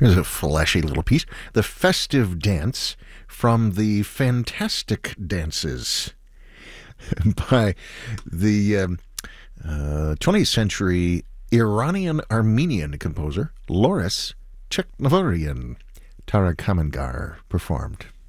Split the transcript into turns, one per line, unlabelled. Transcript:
Here's a flashy little piece. The Festive Dance from the Fantastic Dances by the 20th century Iranian-Armenian composer Loris Cheknavarian. Tara Kamengar performed.